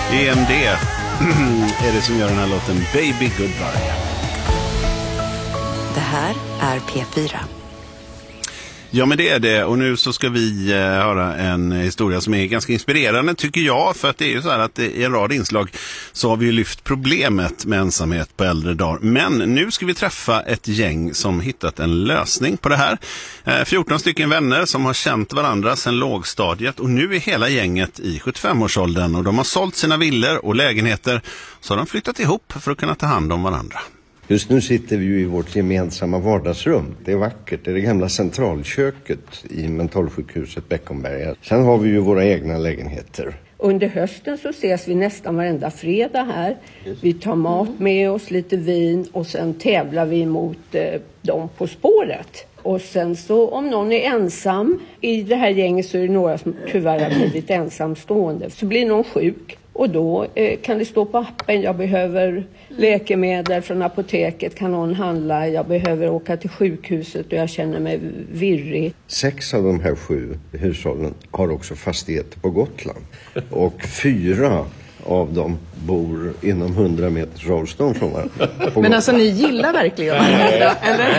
EMD är det som gör den här låten Baby Goodbye. Det här är P4. Ja, men det är det. Och nu så ska vi höra en historia som är ganska inspirerande, tycker jag. För att det är ju så här att i en rad inslag så har vi ju lyft problemet med ensamhet på äldre dagar. Men nu ska vi träffa ett gäng som hittat en lösning på det här. 14 stycken vänner som har känt varandra sedan lågstadiet. Och nu är hela gänget i 75-årsåldern. Och de har sålt sina villor och lägenheter. Så har de flyttat ihop för att kunna ta hand om varandra. Just nu sitter vi ju i vårt gemensamma vardagsrum. Det är vackert. Det är det gamla centralköket i mentalsjukhuset Beckomberga. Sen har vi ju våra egna lägenheter. Under hösten så ses vi nästan varenda fredag här. Vi tar mat med oss, lite vin och sen tävlar vi mot dem På spåret. Och sen så om någon är ensam i det här gänget så är det några som tyvärr har blivit ensamstående. Så blir någon sjuk. Och då kan det stå på appen, jag behöver läkemedel från apoteket, kan någon handla, jag behöver åka till sjukhuset och jag känner mig virrig. 6 av de här 7 hushållen har också fastigheter på Gotland. Och 4 av dem bor inom 100 meters avstånd från varandra. Men alltså ni gillar verkligen varandra, eller?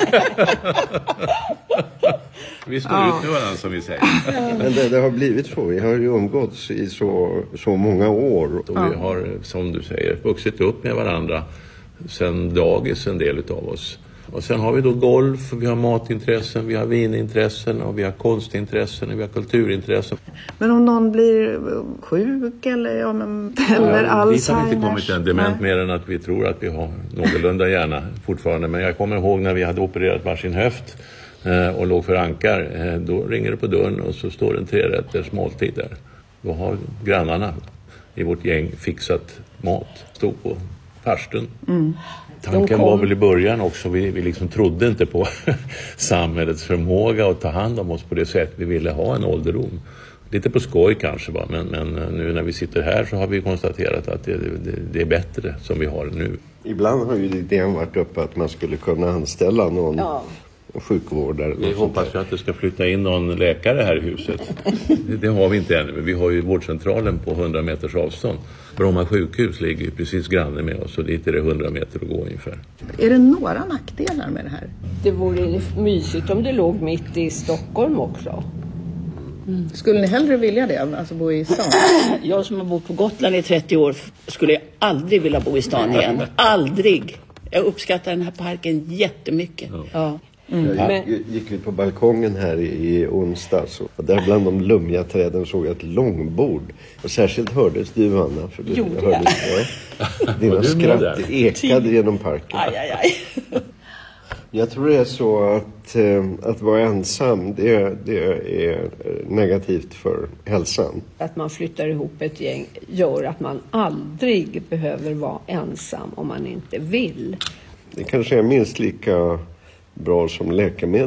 Vi står ut med varandra som vi säger. Men det har blivit så. Vi har ju umgåtts i så många år. Och vi har, som du säger, vuxit upp med varandra sedan dagis, en del av oss. Och sen har vi då golf, vi har matintressen, vi har vinintressen och vi har konstintressen och vi har kulturintressen. Men om någon blir sjuk eller Alzheimers? Vi har inte kommit en dement mer än att vi tror att vi har någorlunda gärna fortfarande. Men jag kommer ihåg när vi hade opererat varsin höft och låg för ankar. Då ringer det på dörren och så står en 3-rätters måltid där. Då har grannarna i vårt gäng fixat mat, stod på farstun. Tanken var väl i början också, vi liksom trodde inte på samhällets förmåga att ta hand om oss på det sätt vi ville ha en ålderdom. Lite på skoj kanske va, men nu när vi sitter här så har vi konstaterat att det är bättre som vi har det nu. Ibland har ju idén varit uppe att man skulle kunna anställa någon sjukvårdare. Vi hoppas ju att det ska flytta in någon läkare här i huset. Det har vi inte ännu, men vi har ju vårdcentralen på 100 meters avstånd. Bromma sjukhus ligger ju precis granne med oss och dit är det 100 meter att gå ungefär. Är det några nackdelar med det här? Det vore mysigt om det låg mitt i Stockholm också. Skulle ni hellre vilja det, alltså bo i stan? Jag som har bott på Gotland i 30 år skulle aldrig vilja bo i stan igen. Aldrig. Jag uppskattar den här parken jättemycket. Ja. Jag gick ut på balkongen här i onsdags och där bland de lummiga träden såg jag ett långbord. Och särskilt hördes du, Anna, för du hördes dina skratt ekade genom parken. Aj. Jag tror det är så att vara ensam, det är negativt för hälsan. Att man flyttar ihop ett gäng gör att man aldrig behöver vara ensam om man inte vill. Det kanske är minst lika bra som läkemedel.